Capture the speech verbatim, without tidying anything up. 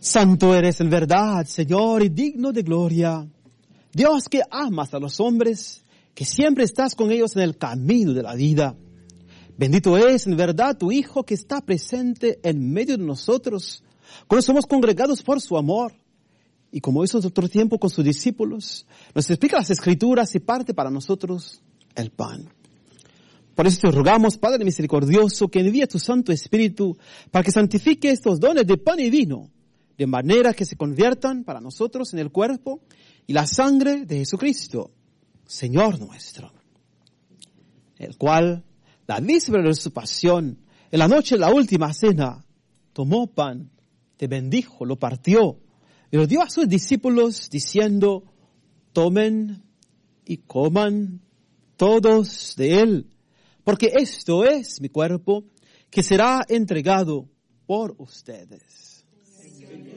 Santo eres en verdad, Señor, y digno de gloria. Dios que amas a los hombres, que siempre estás con ellos en el camino de la vida. Bendito es en verdad tu Hijo que está presente en medio de nosotros, cuando somos congregados por su amor. Y como hizo en otro tiempo con sus discípulos, nos explica las Escrituras y parte para nosotros el pan. Por eso te rogamos, Padre misericordioso, que envíe tu Santo Espíritu para que santifique estos dones de pan y vino, de manera que se conviertan para nosotros en el cuerpo y la sangre de Jesucristo, Señor nuestro, el cual, la víspera de su pasión, en la noche de la última cena, tomó pan, te bendijo, lo partió, y lo dio a sus discípulos, diciendo, tomen y coman todos de él, porque esto es mi cuerpo, que será entregado por ustedes. Señor.